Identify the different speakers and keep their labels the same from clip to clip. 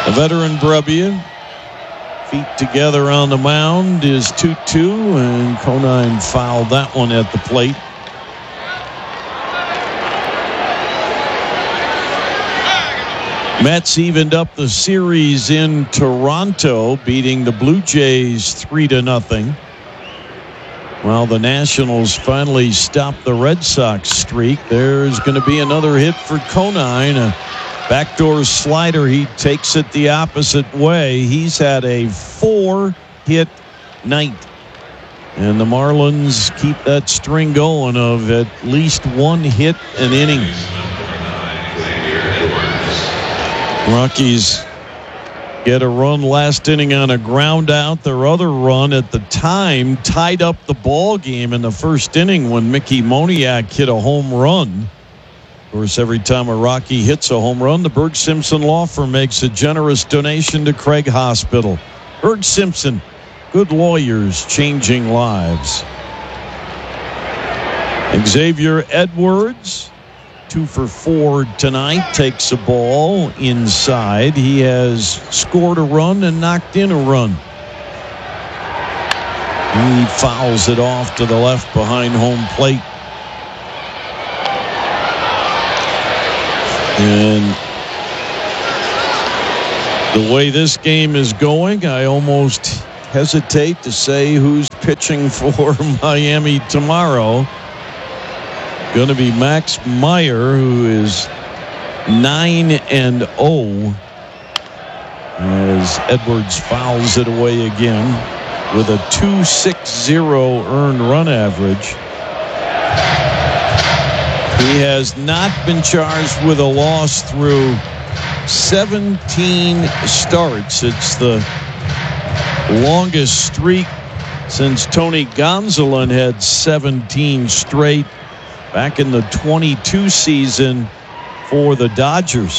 Speaker 1: The veteran Brebbia, feet together on the mound, is 2-2, and Conine fouled that one at the plate. Mets evened up the series in Toronto, beating the Blue Jays 3-0. While the Nationals finally stopped the Red Sox streak, there's going to be another hit for Conine. A backdoor slider. He takes it the opposite way. He's had a 4-hit night. And the Marlins keep that string going of at least one hit an inning. Rockies get a run last inning on a ground out. Their other run at the time tied up the ball game in the first inning when Mickey Moniak hit a home run. Of course, every time a Rocky hits a home run, the Berg Simpson Law Firm makes a generous donation to Craig Hospital. Berg Simpson, good lawyers changing lives. Xavier Edwards, 2 for 4 tonight, takes a ball inside. He has scored a run and knocked in a run. He fouls it off to the left behind home plate. And the way this game is going, I almost hesitate to say who's pitching for Miami tomorrow. Going to be Max Meyer, who is 9-0, as Edwards fouls it away again with a 2.60 earned run average. He has not been charged with a loss through 17 starts. It's the longest streak since Tony Gonsolin had 17 straight back in the 22 season for the Dodgers.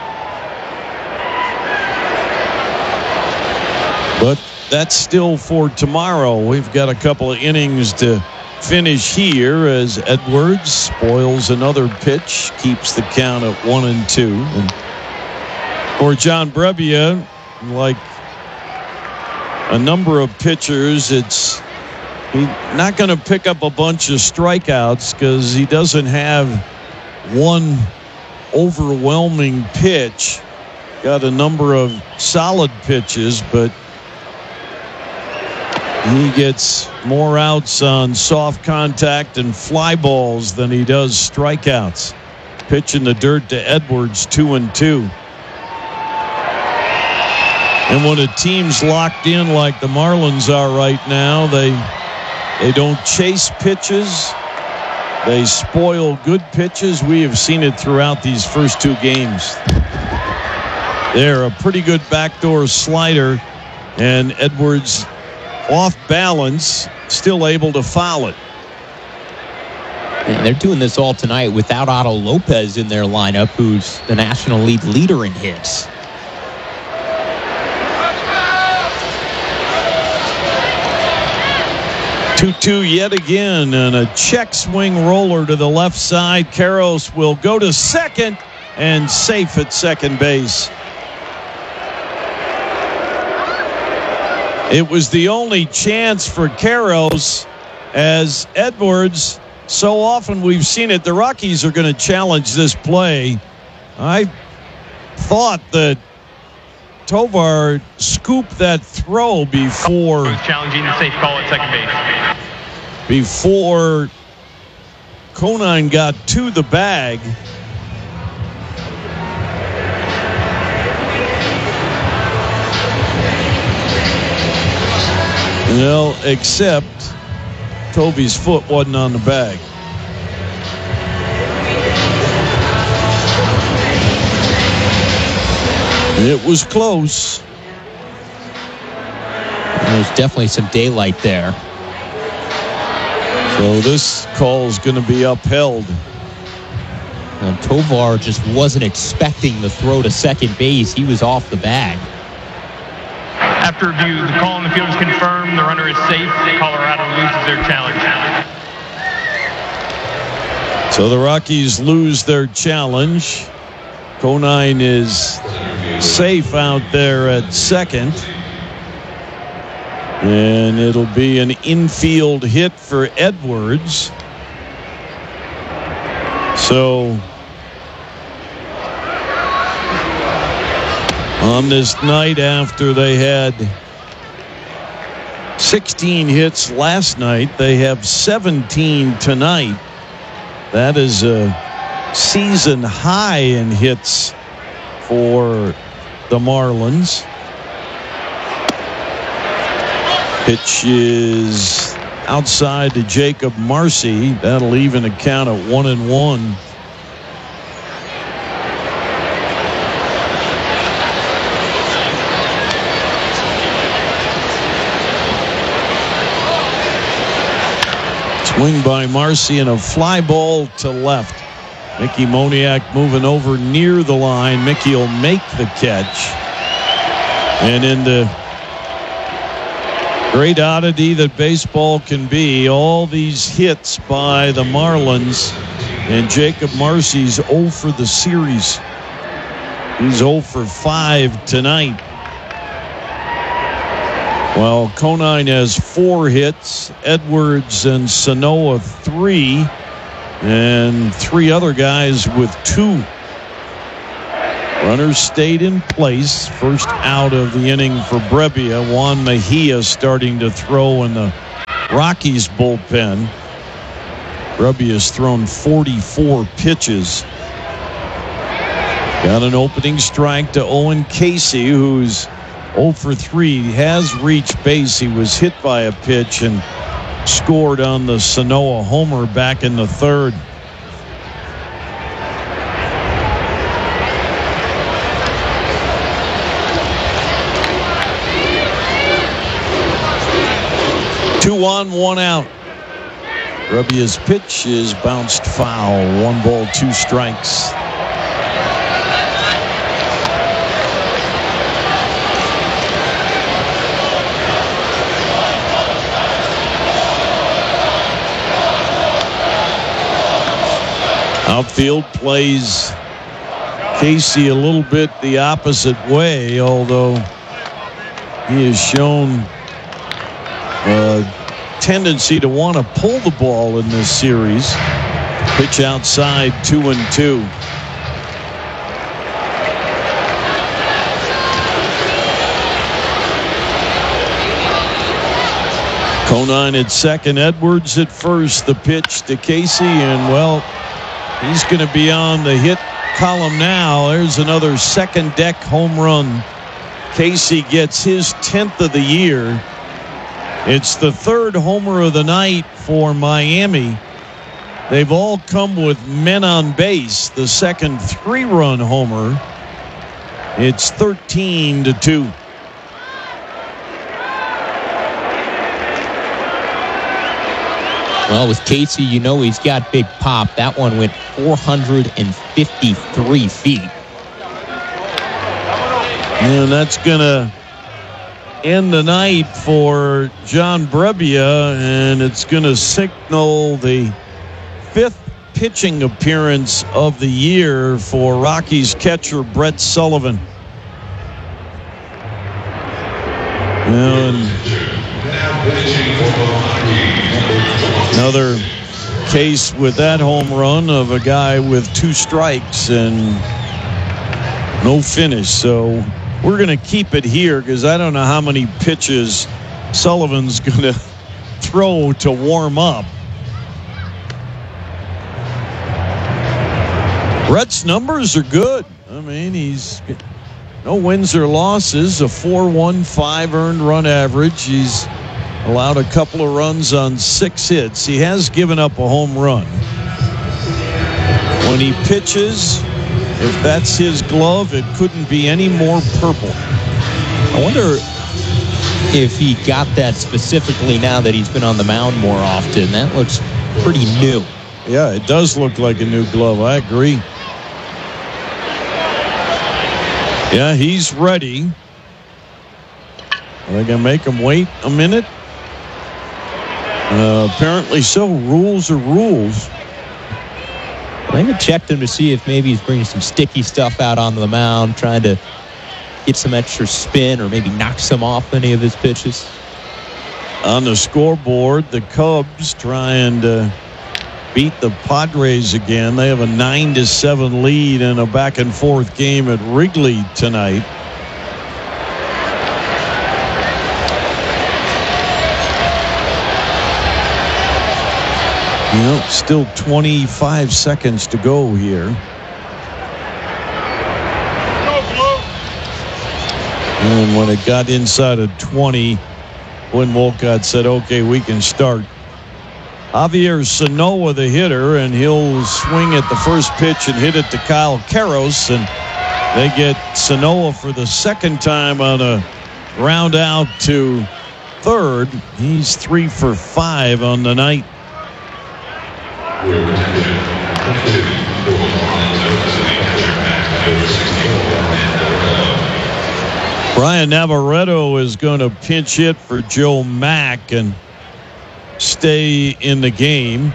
Speaker 1: But that's still for tomorrow. We've got a couple of innings to finish here as Edwards spoils another pitch, keeps the count at 1-2. And for John Brebbia, like a number of pitchers, he's not going to pick up a bunch of strikeouts because he doesn't have one overwhelming pitch. Got a number of solid pitches, but he gets more outs on soft contact and fly balls than he does strikeouts. Pitch in the dirt to Edwards, 2-2. And when a team's locked in like the Marlins are right now, they don't chase pitches. They spoil good pitches. We have seen it throughout these first two games. They're a pretty good backdoor slider, and Edwards off balance, still able to foul it.
Speaker 2: And they're doing this all tonight without Otto Lopez in their lineup, who's the National League leader in hits.
Speaker 1: Two yet again, and a check swing roller to the left side. Karros will go to second and safe at second base. It was the only chance for Karros, as Edwards, so often we've seen it, the Rockies are going to challenge this play. I thought that Tovar scooped that throw before
Speaker 3: challenging the safe call at second base.
Speaker 1: Before Conine got to the bag. Well, except Toby's foot wasn't on the bag. It was close.
Speaker 2: There's definitely some daylight there.
Speaker 1: So this call is going to be upheld.
Speaker 2: And Tovar just wasn't expecting the throw to second base. He was off the bag.
Speaker 3: After review, the call on the field is confirmed. The runner is safe. Colorado loses their challenge.
Speaker 1: So the Rockies lose their challenge. Conine is safe out there at second. And it'll be an infield hit for Edwards. So on this night, after they had 16 hits last night, they have 17 tonight. That is a season high in hits for the Marlins. Pitch is outside to Jacob Marcy. That'll even a count at 1-1. Swing by Marcy and a fly ball to left. Mickey Moniak moving over near the line. Mickey will make the catch. And in the great oddity that baseball can be, all these hits by the Marlins, and Jacob Marcy's 0 for the series. He's 0 for 5 tonight. While Conine has 4 hits, Edwards and Sanoa 3, and 3 other guys with 2. Runners stayed in place. First out of the inning for Brebbia. Juan Mejia starting to throw in the Rockies bullpen. Brebbia's thrown 44 pitches. Got an opening strike to Owen Casey, who's 0 for 3. He has reached base. He was hit by a pitch and scored on the Sanoa homer back in the 3rd. Two on, 1 out. Brebbia's pitch is bounced foul. 1 ball, 2 strikes. Outfield plays Casey a little bit the opposite way, although he has shown a tendency to want to pull the ball in this series. Pitch outside, 2-2. Conine at second, Edwards at first. The pitch to Casey, and well, he's going to be on the hit column now. There's another second deck home run. Casey gets his 10th of the year. It's the 3rd homer of the night for Miami. They've all come with men on base. The second 3-run homer. It's 13-2.
Speaker 2: Well, with Casey, you know he's got big pop. That one went 453 feet.
Speaker 1: And that's going to end the night for John Brebbia, and it's going to signal the 5th pitching appearance of the year for Rockies catcher Brett Sullivan. And another case with that home run of a guy with 2 strikes and no finish. So we're going to keep it here because I don't know how many pitches Sullivan's going to throw to warm up. Brett's numbers are good. I mean, he's no wins or losses, a 4.15 earned run average. He's allowed a couple of runs on 6 hits. He has given up a home run. When he pitches, if that's his glove, it couldn't be any more purple.
Speaker 2: I wonder if he got that specifically now that he's been on the mound more often. That looks pretty new.
Speaker 1: Yeah, it does look like a new glove. I agree. Yeah, he's ready. Are they going to make him wait a minute? Apparently so. Rules are rules.
Speaker 2: I think I checked him to see if maybe he's bringing some sticky stuff out on the mound, trying to get some extra spin or maybe knock some off any of his pitches?
Speaker 1: On the scoreboard, the Cubs trying to beat the Padres again. They have a 9-7 lead in a back-and-forth game at Wrigley tonight. Still 25 seconds to go here. And when it got inside of 20, Quinn Wolcott said, okay, we can start. Javier Sanoa, the hitter, and he'll swing at the first pitch and hit it to Kyle Karros, and they get Sanoa for the second time on a ground out to third. He's 3 for 5 on the night. Brian Navarreto is going to pinch hit for Joe Mack and stay in the game.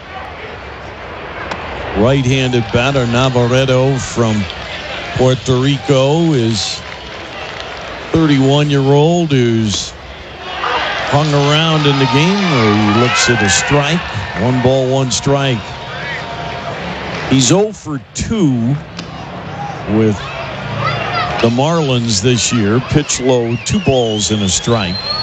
Speaker 1: Right-handed batter Navarreto from Puerto Rico is 31-year-old who's hung around in the game where he looks at a strike. 1 ball, 1 strike. He's 0 for 2 with the Marlins this year. Pitch low, 2 balls and a strike.